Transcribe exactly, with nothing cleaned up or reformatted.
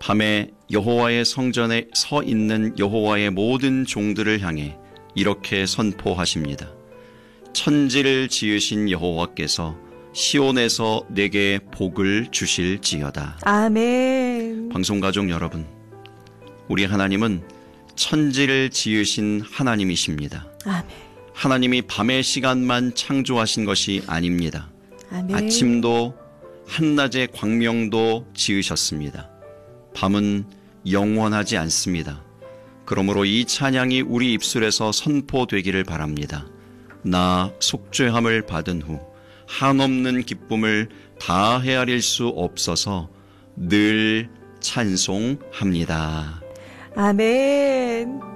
밤에 여호와의 성전에 서 있는 여호와의 모든 종들을 향해 이렇게 선포하십니다. 천지를 지으신 여호와께서 시온에서 내게 복을 주실지어다. 아멘. 방송가족 여러분, 우리 하나님은 천지를 지으신 하나님이십니다. 아멘. 하나님이 밤의 시간만 창조하신 것이 아닙니다. 아멘. 아침도 한낮의 광명도 지으셨습니다. 밤은 영원하지 않습니다. 그러므로 이 찬양이 우리 입술에서 선포되기를 바랍니다. 나 속죄함을 받은 후 한없는 기쁨을 다 헤아릴 수 없어서 늘 찬송합니다. 아멘.